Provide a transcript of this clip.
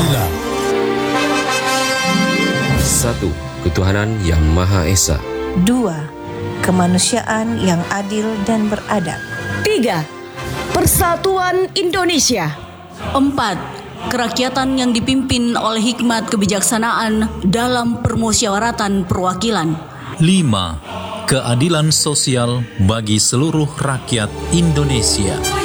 Pancasila. 1. Ketuhanan Yang Maha Esa. 2. Kemanusiaan yang adil dan beradab. 3. Persatuan Indonesia. 4. Kerakyatan yang dipimpin oleh hikmat kebijaksanaan dalam permusyawaratan perwakilan. 5. Keadilan sosial bagi seluruh rakyat Indonesia.